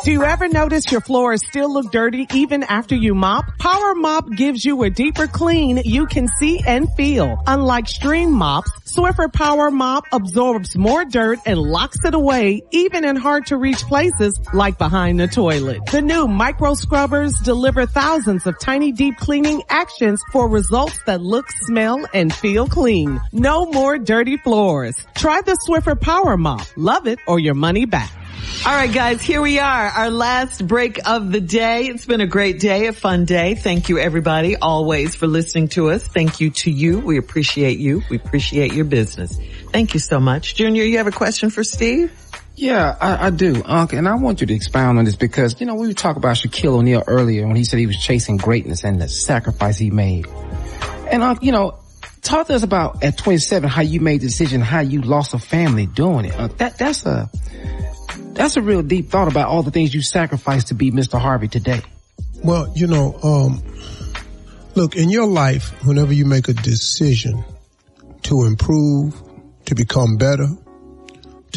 Do you ever notice your floors still look dirty even after you mop? Power Mop gives you a deeper clean you can see and feel. Unlike Stream mops, Swiffer Power Mop absorbs more dirt and locks it away even in hard to reach places like behind the toilet. The new micro scrubbers deliver thousands of tiny deep cleaning actions for results that look, smell, and feel clean. No more dirty floors. Try the Swiffer Power Mop. Love it or your money back. All right, guys, here we are, our last break of the day. It's been a great day, a fun day. Thank you, everybody, always for listening to us. Thank you to you. We appreciate you. We appreciate your business. Thank you so much. Junior, you have a question for Steve? Yeah, I do, Unc, and I want you to expound on this because, we were talking about Shaquille O'Neal earlier when he said he was chasing greatness and the sacrifice he made. And, Unc, talk to us about at 27 how you made the decision, how you lost a family doing it. Unc, that's a real deep thought about all the things you sacrificed to be Mr. Harvey today. Well, look, in your life, whenever you make a decision to improve, to become better,